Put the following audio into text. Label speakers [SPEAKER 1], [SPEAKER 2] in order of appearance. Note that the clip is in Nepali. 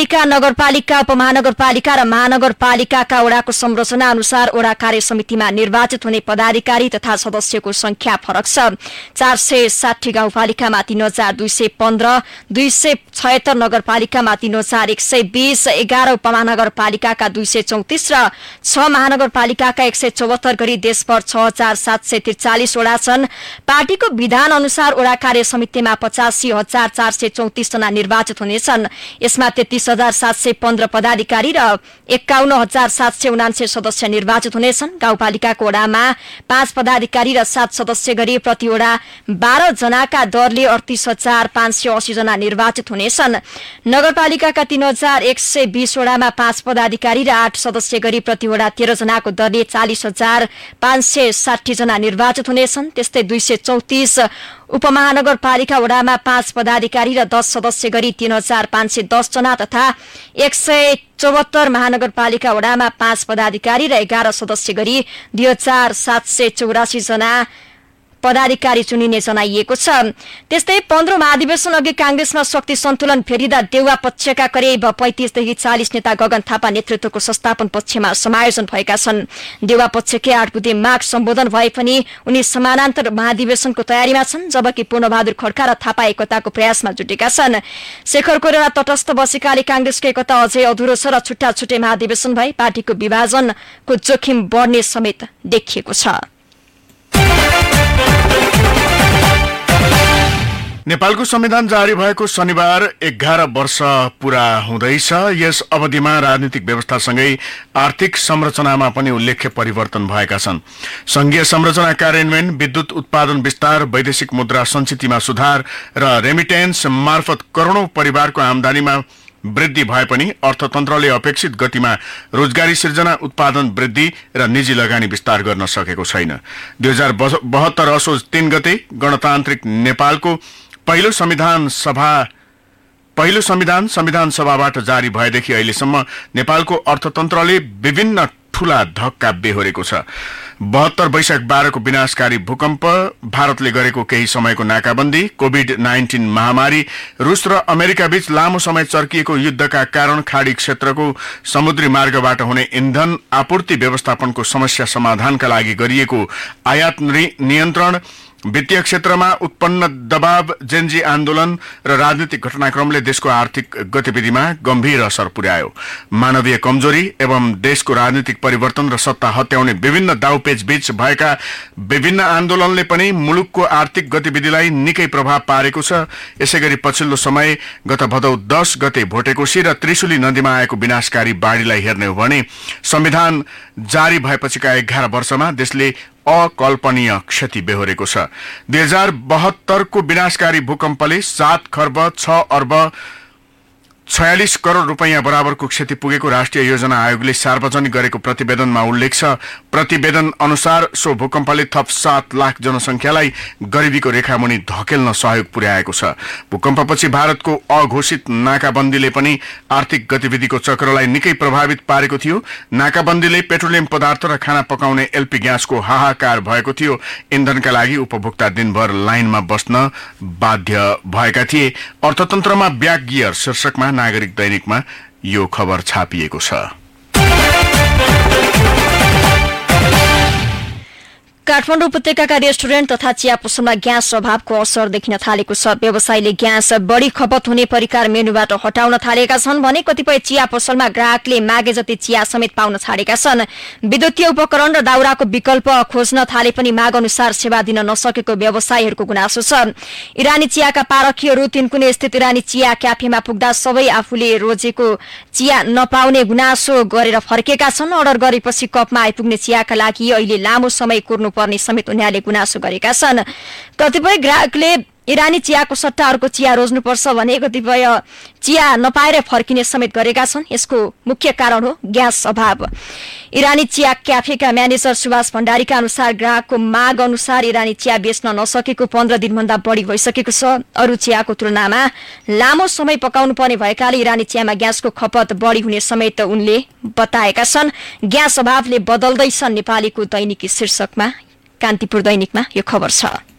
[SPEAKER 1] नगरपालिका, नगरपालिका, उपमहानगरपालिका र महानगरपालिकाका वडाको संरचना अनुसार वडा कार्य समितिमा निर्वाचित हुने पदाधिकारी तथा सदस्यको संख्या फरक छ। 460 गाउँपालिकामा 3215, 276 नगरपालिकामा 3120, 11 उपमहानगरपालिकाका 234 र 6 महानगरपालिकाका 174 गरी देशभर 6743 वडा छन्। पार्टीको विधान अनुसार वडा कार्य समितिमा 85,434 जना निर्वाचित हुनेछन्। यसमा 33,715 पदाधिकारी र 51,779 सदस्य निर्वाचित हुनेछन्। गाउँपालिकाको वडामा 5 पदाधिकारी र 7 सदस्य गरी प्रति वडा 12 जनाका दरले 38,580 जना निर्वाचित हुनेछन्। नगरपालिकाका 3,120 वडामा 5 पदाधिकारी र 8 सदस्य गरी प्रति वडा 13 जनाको दरले 40,560 जना निर्वाचित हुनेछन्। त्यस्तै 234 उपमहानगरपालिका वडामा 5 पदाधिकारी र 10 सदस्य गरी 3,510 जना तथा 174 महानगरपालिका वडामा 5 पदाधिकारी र 11 सदस्य गरी 2,784 जना पदाधिकारी चुनिने जनाइएको छ। त्यस्तै 15 महाधिवेशन अघि कांग्रेसमा शक्ति सन्तुलन फेरिदा देउवा पक्षका करिब 35 देखि 40 नेता गगन थापा नेतृत्वको संस्थापन पक्षमा समायोजन भएका छन्। देउवा पक्षकै 8 बुधे माग सम्बोधन भए पनि उनी समानान्तर महाधिवेशनको तयारीमा छन्, जबकि पूर्णबहादुर खड्का र थापा एकताको प्रयासमा जुटेका छन्। शेखर कोइराला तटस्थ बसेकाले कांग्रेसको एकता अझै अधुरो छ र छुट्टा छुट्टै महाधिवेशन भई पार्टीको विभाजनको जोखिम बढ्ने समेत देखिएको छ।
[SPEAKER 2] नेपालको संविधान जारी भएको शनिबार 11 वर्ष पूरा हुँदैछ। यस अवधिमा राजनीतिक व्यवस्थासँगै आर्थिक संरचनामा पनि उल्लेख्य परिवर्तन भएका छन्। संघीय संरचना कार्यान्वयन, विद्युत उत्पादन विस्तार, वैदेशिक मुद्रा सञ्चितमा सुधार र रेमिटेन्स मार्फत करोडौं परिवारको आमदानीमा वृद्धि भए पनि अर्थतन्त्रले अपेक्षित गतिमा रोजगारी सृजना, उत्पादन वृद्धि र निजी लगानी विस्तार गर्न सकेको छैन। 2072 असोज 3 गते गणतान्त्रिक नेपालको पहिलो संविधान सभाबाट जारी भएदेखि अहिलेसम्म नेपालको अर्थतन्त्रले विभिन्न ठूला धक्का बेहोरेको छ। 72 वैशाख 12 को विनाशकारी भूकम्प, भारतले गरेको केही समयको नाकाबन्दी, कोभिड-19 महामारी, रूस र अमेरिका बीच लामो समय चर्किएको युद्धका कारण खाडी क्षेत्रको समुद्री मार्गबाट हुने इन्धन आपूर्ति व्यवस्थापनको समस्या समाधानका लागि गरिएको आयात नियन्त्रण, वित्तीय क्षेत्रमा उत्पन्न दबाव, जेनजी आन्दोलन र राजनीतिक घटनाक्रमले देशको आर्थिक गतिविधिमा गम्भीर असर पुर्यायो। मानवीय कमजोरी एवं देशको राजनीतिक परिवर्तन र सत्ता हत्याउने विभिन्न दाउपेच बीच भएका विभिन्न आन्दोलनले पनि मुलुकको आर्थिक गतिविधिलाई निकै प्रभाव पारेको छ। यसैगरी पछिल्लो समय गत भदौ 10 गते भोटेकोशी र त्रिशुली नदीमा आएको विनाशकारी बाढीलाई हेर्ने हो भने संविधान जारी भएपछिका 11 वर्षमा देशले अकल्पनीय क्षति बेहोरेको छ। 2072 को विनाशकारी भूकम्पले 7 खर्ब 6 अर्ब 46 करोड रुपैयाँ बराबरको क्षति पुगेको राष्ट्रिय योजना आयोगले सार्वजनिक गरेको प्रतिवेदनमा उल्लेख छ। प्रतिवेदन अनुसार सो भूकम्पले थप 7 लाख जनसंख्यालाई गरिबीको रेखामुनि धकेल्न सहयोग पुर्याएको छ। भूकम्पपछि भारतको अघोषित नाकाबन्दीले पनि आर्थिक गतिविधिको चक्रलाई निकै प्रभावित पारेको थियो। नाकाबन्दीले पेट्रोलियम पदार्थ र खाना पकाउने एलपी ग्यासको हाहाकार भएको थियो। इन्धनका लागि उपभोक्ता दिनभर लाइनमा बस्न बाध्य भएका थिए। अर्थतन्त्रमा ब्याक गियर शीर्षकमा नागरिक दैनिकमा यो खबर छापिएको छ।
[SPEAKER 1] काठमाडौँ उपत्यकाका रेस्टुरेन्ट तथा चिया पसलमा ग्यास अभावको असर देखिन थालेको छ। व्यवसायीले ग्यास बढी खपत हुने परिकार मेनुबाट हटाउन थालेका छन् भने कतिपय चिया पसलमा ग्राहकले मागे जति चिया समेत पाउन छाडेका छन्। विद्युतीय उपकरण र दाउराको विकल्प खोज्न थाले पनि माग अनुसार सेवा दिन नसकेको व्यवसायीहरूको गुनासो छ। इरानी चियाका पारखीहरू तिनकुने स्थित इरानी चिया क्याफेमा पुग्दा सबै आफूले रोजेको चिया नपाउने गुनासो गरेर फर्केका छन्। अर्डर गरेपछि कपमा आइपुग्ने चियाका लागि अहिले लामो समय कुर्नु पर्ने समेत उनीहरूले गुनासो गरेका छन्। कतिपय ग्राहकले इरानी चियाको सट्टा अर्को चिया रोज्नुपर्छ भने कतिपय चिया नपाएर फर्किने समेत गरेका छन्। यसको मुख्य कारण हो ग्यास अभाव। इरानी चिया क्याफेका म्यानेजर सुभाष भण्डारीका अनुसार ग्राहकको माग अनुसार इरानी चिया बेच्न नसकेको 15 दिनभन्दा बढी भइसकेको छ। अरू चियाको तुलनामा लामो समय पकाउनु पर्ने भएकाले इरानी चियामा ग्यासको खपत बढी हुने समेत उनले बताएका छन्। ग्यास अभावले बदल्दैछ नेपालीको दैनिकी शीर्षकमा कान्तिपुर दैनिकमा यो खबर छ।